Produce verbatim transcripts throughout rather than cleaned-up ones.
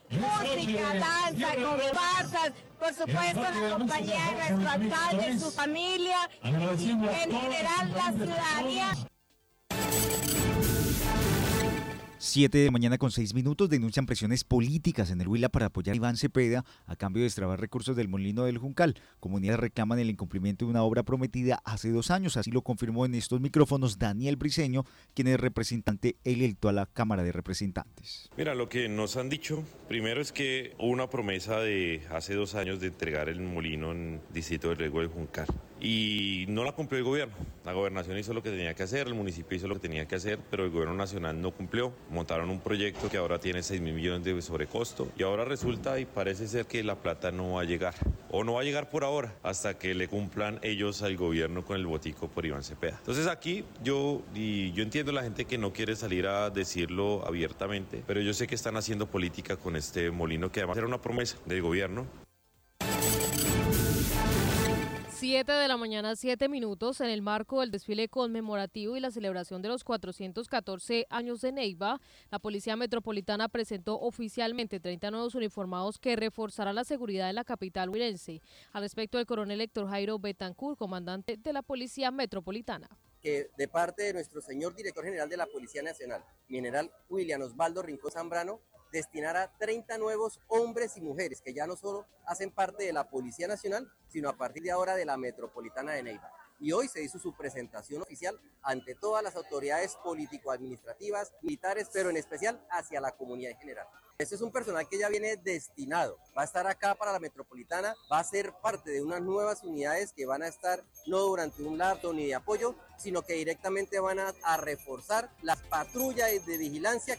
Música, danza, comparsas, por supuesto la compañía de nuestro alcalde, su familia y en general la ciudadanía. Siete de la mañana con seis minutos. Denuncian presiones políticas en el Huila para apoyar a Iván Cepeda a cambio de extravar recursos del Molino del Juncal. Comunidades reclaman el incumplimiento de una obra prometida hace dos años. Así lo confirmó en estos micrófonos Daniel Briceño, quien es representante electo a la Cámara de Representantes. Mira, lo que nos han dicho, primero es que hubo una promesa de hace dos años de entregar el molino en el distrito de riego del Juncal. Y no la cumplió el gobierno. La gobernación hizo lo que tenía que hacer, el municipio hizo lo que tenía que hacer, pero el gobierno nacional no cumplió. Montaron un proyecto que ahora tiene seis mil millones de sobrecosto y ahora resulta y parece ser que la plata no va a llegar. O no va a llegar por ahora, hasta que le cumplan ellos al gobierno con el botico por Iván Cepeda. Entonces aquí yo, y yo entiendo a la gente que no quiere salir a decirlo abiertamente, pero yo sé que están haciendo política con este molino que además era una promesa del gobierno. Siete de la mañana, siete minutos, en el marco del desfile conmemorativo y la celebración de los cuatrocientos catorce años de Neiva, la Policía Metropolitana presentó oficialmente treinta nuevos uniformados que reforzarán la seguridad de la capital huilense. Al respecto, el coronel Héctor Jairo Betancourt, comandante de la Policía Metropolitana. Que de parte de nuestro señor director general de la Policía Nacional, general William Osvaldo Rincón Zambrano, destinará treinta nuevos hombres y mujeres que ya no solo hacen parte de la Policía Nacional, sino a partir de ahora de la Metropolitana de Neiva. Y hoy se hizo su presentación oficial ante todas las autoridades político-administrativas, militares, pero en especial hacia la comunidad en general. Este es un personal que ya viene destinado, va a estar acá para la Metropolitana, va a ser parte de unas nuevas unidades que van a estar no durante un lapso ni de apoyo, sino que directamente van a, a reforzar las patrullas de vigilancia.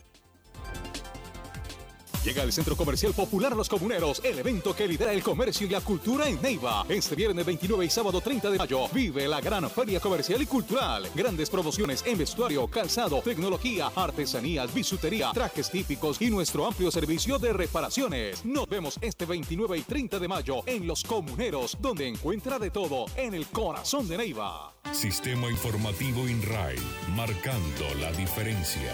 Llega al Centro Comercial Popular Los Comuneros, el evento que lidera el comercio y la cultura en Neiva. Este viernes veintinueve y sábado treinta de mayo, vive la gran feria comercial y cultural. Grandes promociones en vestuario, calzado, tecnología, artesanías, bisutería, trajes típicos y nuestro amplio servicio de reparaciones. Nos vemos este veintinueve y treinta de mayo en Los Comuneros, donde encuentra de todo en el corazón de Neiva. Sistema Informativo INRAI, marcando la diferencia.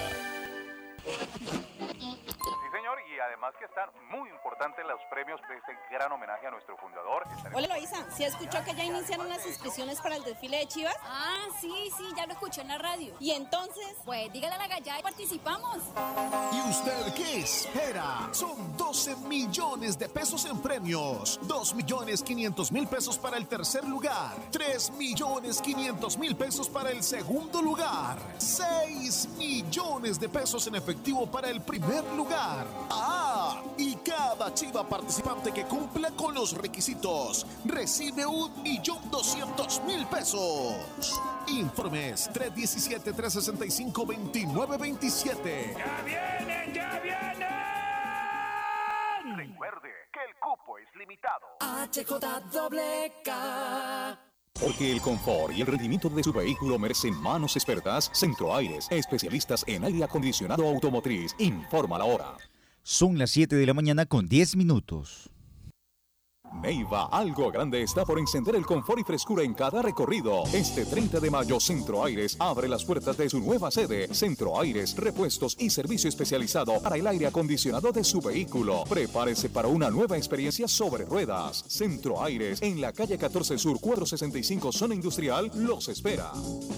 Y además que están muy importantes los premios de este gran homenaje a nuestro fundador. Hola Eloísa, ¿sí escuchó que ya iniciaron las inscripciones para el desfile de Chivas? Ah, sí, sí, ya lo escuché en la radio. ¿Y entonces? Pues dígale a la gallada y participamos. ¿Y usted qué espera? Son doce millones de pesos en premios, dos millones quinientos mil pesos para el tercer lugar, tres millones quinientos mil pesos para el segundo lugar, seis millones de pesos en efectivo para el primer lugar. Ah, y cada chiva participante que cumpla con los requisitos recibe un millón doscientos mil pesos. Informes tres uno siete, tres seis cinco, dos nueve dos siete. ¡Ya vienen, ya vienen! Recuerde que el cupo es limitado. H J W K. Porque el confort y el rendimiento de su vehículo merecen manos expertas, Centro Aires, especialistas en aire acondicionado automotriz. Informa la hora. Son las siete de la mañana con diez minutos. Neiva, algo grande está por encender el confort y frescura en cada recorrido. Este treinta de mayo, Centro Aires abre las puertas de su nueva sede. Centro Aires, repuestos y servicio especializado para el aire acondicionado de su vehículo. Prepárese para una nueva experiencia sobre ruedas. Centro Aires, en la calle catorce Sur, cuatrocientos sesenta y cinco, Zona Industrial, los espera.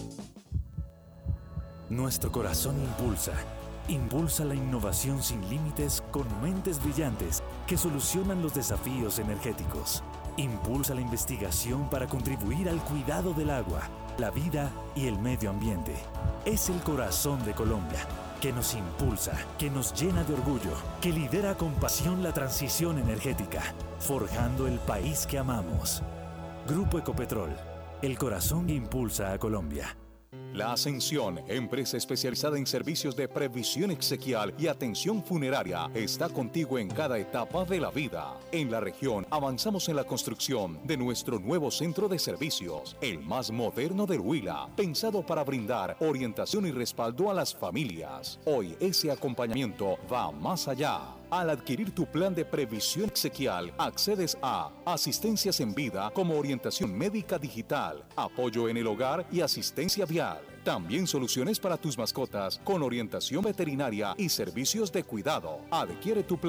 Nuestro corazón impulsa. Impulsa la innovación sin límites con mentes brillantes que solucionan los desafíos energéticos. Impulsa la investigación para contribuir al cuidado del agua, la vida y el medio ambiente. Es el corazón de Colombia, que nos impulsa, que nos llena de orgullo, que lidera con pasión la transición energética, forjando el país que amamos. Grupo Ecopetrol, el corazón que impulsa a Colombia. La Ascensión, empresa especializada en servicios de previsión exequial y atención funeraria, está contigo en cada etapa de la vida. En la región avanzamos en la construcción de nuestro nuevo centro de servicios, el más moderno del Huila, pensado para brindar orientación y respaldo a las familias. Hoy ese acompañamiento va más allá. Al adquirir tu plan de previsión exequial, accedes a asistencias en vida como orientación médica digital, apoyo en el hogar y asistencia vial. También soluciones para tus mascotas con orientación veterinaria y servicios de cuidado. Adquiere tu plan